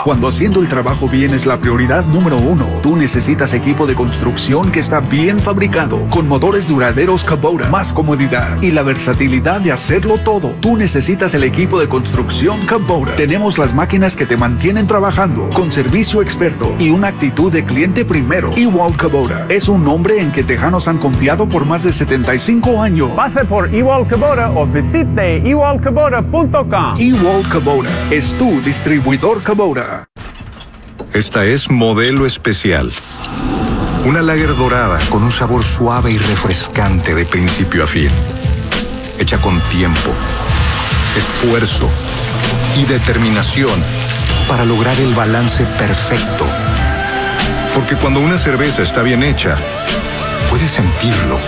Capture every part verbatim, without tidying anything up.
Cuando haciendo el trabajo bien es la prioridad número uno, tú necesitas equipo de construcción que está bien fabricado, con motores duraderos Kubota, más comodidad y la versatilidad de hacerlo todo. Tú necesitas el equipo de construcción Kubota. Tenemos las máquinas que te mantienen trabajando, con servicio experto y una actitud de cliente primero. Ewald Kubota es un nombre en que tejanos han confiado por más de setenta y cinco años. Pase por Ewald Kubota o visite ewald kubota punto com. Ewald Kubota es tu distribuidor Kubota. Esta es Modelo Especial. Una lager dorada con un sabor suave y refrescante de principio a fin. Hecha con tiempo, esfuerzo y determinación para lograr el balance perfecto. Porque cuando una cerveza está bien hecha, puedes sentirlo.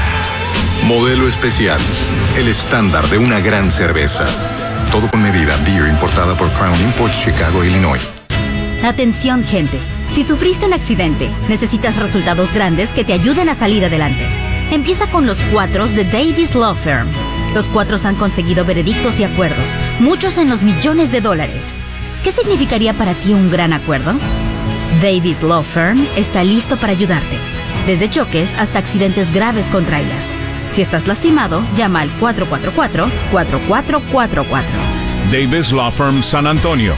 Modelo Especial, el estándar de una gran cerveza. Todo con medida. Beer importada por Crown Imports, Chicago, Illinois. Atención, gente. Si sufriste un accidente, necesitas resultados grandes que te ayuden a salir adelante. Empieza con los cuatros de Davis Law Firm. Los cuatros han conseguido veredictos y acuerdos, muchos en los millones de dólares. ¿Qué significaría para ti un gran acuerdo? Davis Law Firm está listo para ayudarte, desde choques hasta accidentes graves con trailers. Si estás lastimado, llama al cuatro cuatro cuatro, cuatro cuatro cuatro cuatro. Davis Law Firm San Antonio.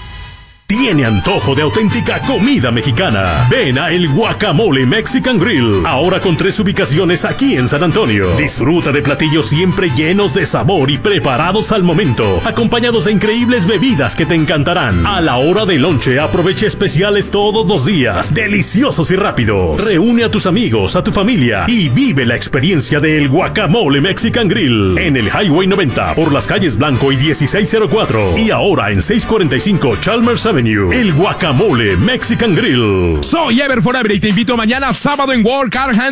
¿Tiene antojo de auténtica comida mexicana? Ven a El Guacamole Mexican Grill, ahora con tres ubicaciones aquí en San Antonio. Disfruta de platillos siempre llenos de sabor y preparados al momento, acompañados de increíbles bebidas que te encantarán. A la hora del lonche, aprovecha especiales todos los días, deliciosos y rápidos. Reúne a tus amigos, a tu familia y vive la experiencia de El Guacamole Mexican Grill en el Highway noventa, por las calles Blanco y dieciséis cero cuatro, y ahora en seiscientos cuarenta y cinco Chalmers Avenue. El Guacamole Mexican Grill. Soy Ever Forever y te invito mañana sábado en World Car Hand